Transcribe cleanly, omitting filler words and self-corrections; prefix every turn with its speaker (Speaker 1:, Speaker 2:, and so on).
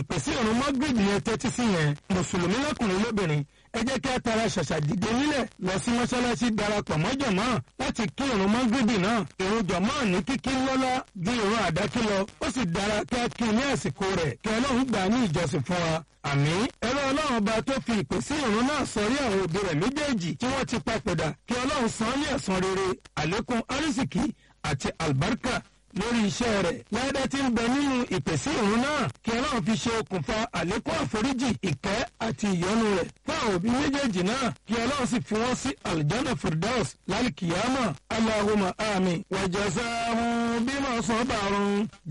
Speaker 1: ìpèsè ìrun mọ́gìrìbì yẹn tẹ́tí sí yẹn mùsùlùmí lọ́kùnrin lóbìnrin ẹ jẹ́ kí a tara ṣàṣà dìde nílẹ̀ lọ sí mọ́ṣáláṣí darapọ̀ mọ́ jọ̀mọ́ láti kí ìrun mọ́gìrìbì náà. ìrun jọ̀mọ́ ní kíkí lọ́lá ju ìrun àdákí lọ ó sì dára kí a kí ní àsìkò rẹ̀ kí Ọlọ́run gbà ní ìjọsìn fún wa. àmín. ẹ̀rọ Ọlọ́run ọba tó fi ìpèsè ìrun náà sọrí àwọn òbí rẹ̀ méjèèjì tí wọ́n ti papòdà kí Ọlọ́run san ní ẹ̀san rere àlékún arísìkí àti àlùbáríkà lórí iṣẹ́ rẹ̀. ládá tí ń bẹ nínú ìpèsè ìrun náà kí Ọlọ́run fi ṣe okùnfà àlékún àforíjì ìkẹ́ àti ìyọ́nú rẹ̀ fún àwọn òbí méjèèjì náà kí Ọlọ́run sì fi wọ́n sí aljanna firdaus lálìkìyàmà Allahumma àmín. wa jazahum bima sabaru